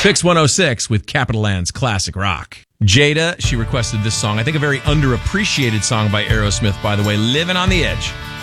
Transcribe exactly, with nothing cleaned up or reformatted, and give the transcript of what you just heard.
Fix one oh six with Capital Land's classic rock. Jada, she requested this song. I think a very underappreciated song by Aerosmith, by the way, Living on the Edge.